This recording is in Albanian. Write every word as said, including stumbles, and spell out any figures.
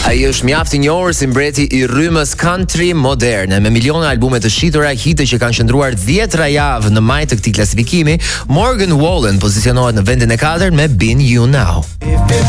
Ai është mjaft i njohur si mbreti i rrymës country moderne, me miliona albume të shitura, hite që kanë qëndruar dhjetra javë në maj të këtij klasifikimi. Morgan Wallen pozicionohet në vendin e katërt me Been You Now.